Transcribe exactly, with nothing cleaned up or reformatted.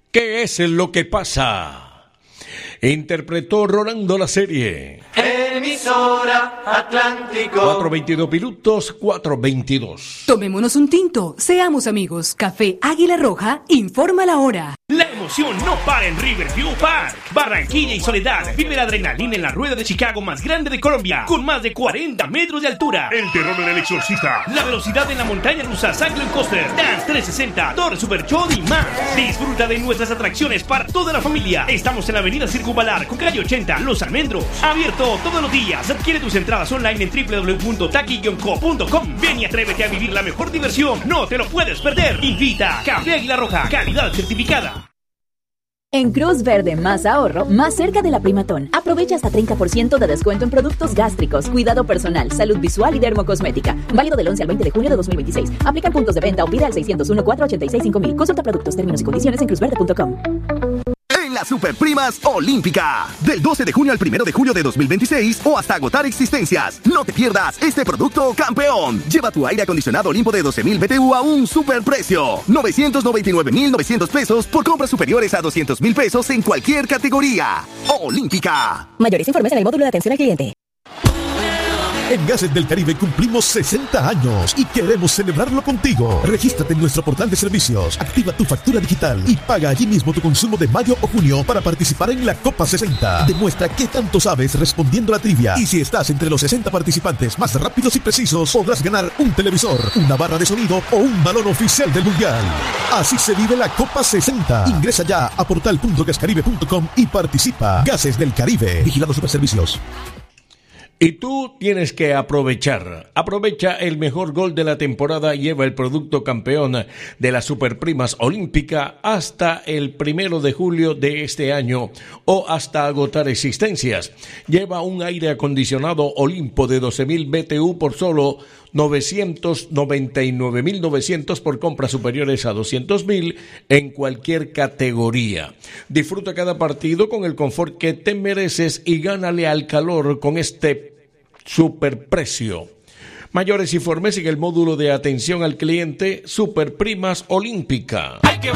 ¿Qué es lo que pasa? Interpretó Rolando la serie. Emisora Atlántico. cuatro veintidós minutos, cuatro veintidós. Tomémonos un tinto, seamos amigos. Café Águila Roja informa la hora. La emoción no para en Riverview Park. Barranquilla y Soledad. Vive la adrenalina en la rueda de Chicago más grande de Colombia, con más de cuarenta metros de altura. El terror en el exorcista. La velocidad en la montaña rusa Cyclone Coaster, Dance trescientos sesenta, Torre Super Show y más. Disfruta de nuestras atracciones para toda la familia. Estamos en la avenida Circunvalar, con calle ochenta, Los Almendros. Abierto todos los días. Adquiere tus entradas online en w w w punto taki guion co punto com. Ven y atrévete a vivir la mejor diversión. No te lo puedes perder. Invita Café Águila Roja, calidad certificada. En Cruz Verde, más ahorro, más cerca de la Primatón. Aprovecha hasta treinta por ciento de descuento en productos gástricos, cuidado personal, salud visual y dermocosmética. Válido del once al veinte de junio de dos mil veintiséis. Aplican puntos de venta o pide al seiscientos uno, cuatrocientos ochenta y seis, cinco mil. Consulta productos, términos y condiciones en cruz verde punto com. En las Superprimas Olímpica, del doce de junio al primero de julio de dos mil veintiséis o hasta agotar existencias. No te pierdas este producto campeón. Lleva tu aire acondicionado Olimpo de doce mil B T U a un superprecio. novecientos noventa y nueve mil novecientos pesos por compras superiores a doscientos mil pesos en cualquier categoría. Olímpica. Mayores informes en el módulo de atención al cliente. En Gases del Caribe cumplimos sesenta años y queremos celebrarlo contigo. Regístrate en nuestro portal de servicios, activa tu factura digital y paga allí mismo tu consumo de mayo o junio para participar en la Copa sesenta. Demuestra qué tanto sabes respondiendo a la trivia. Y si estás entre los sesenta participantes más rápidos y precisos, podrás ganar un televisor, una barra de sonido o un balón oficial del Mundial. Así se vive la Copa sesenta. Ingresa ya a portal punto gascaribe punto com y participa. Gases del Caribe. Vigilado Superservicios. Y tú tienes que aprovechar. Aprovecha el mejor gol de la temporada y lleva el producto campeón de las Superprimas Olímpica hasta el primero de julio de este año o hasta agotar existencias. Lleva un aire acondicionado Olimpo de doce mil B T U por solo novecientos noventa y nueve mil novecientos por compras superiores a doscientos mil en cualquier categoría. Disfruta cada partido con el confort que te mereces y gánale al calor con este superprecio. Mayores informes en el módulo de atención al cliente Superprimas Olímpica. Hay que